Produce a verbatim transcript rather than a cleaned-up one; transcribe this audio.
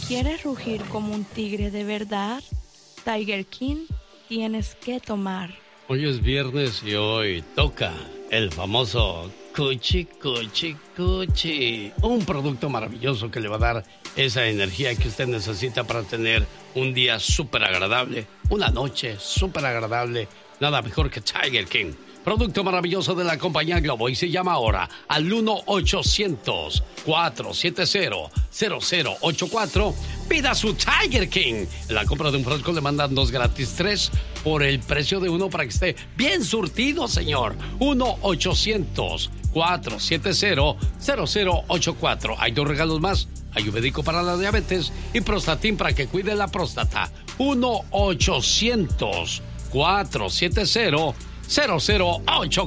¿Quieres rugir como un tigre de verdad? Tiger King tienes que tomar. Hoy es viernes y hoy toca el famoso Cuchi, Cuchi, Cuchi. Un producto maravilloso que le va a dar esa energía que usted necesita para tener un día súper agradable, una noche súper agradable. Nada mejor que Tiger King. Producto maravilloso de la compañía Globo y se llama ahora al uno ochocientos, cuatrocientos setenta, cero cero ocho cuatro. Pida su Tiger King. En la compra de un frasco le mandan dos gratis, tres por el precio de uno para que esté bien surtido, señor. uno ochocientos, cuatrocientos setenta, cero cero ocho cuatro. Hay dos regalos más. Ayurvédico para la diabetes y Prostatin para que cuide la próstata. uno ochocientos, cuatrocientos setenta, cero cero ocho